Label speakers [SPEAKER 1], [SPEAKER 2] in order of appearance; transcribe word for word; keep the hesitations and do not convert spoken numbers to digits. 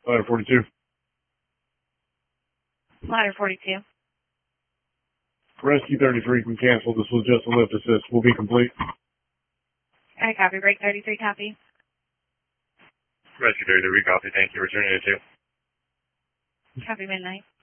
[SPEAKER 1] Ladder forty-two.
[SPEAKER 2] Ladder forty-two.
[SPEAKER 1] Rescue thirty-three can cancel. This was just a lift assist. Will be complete.
[SPEAKER 2] I copy. Break thirty-three, copy.
[SPEAKER 3] Rescue thirty-three, copy. Thank you. Returning to two.
[SPEAKER 2] Copy, midnight.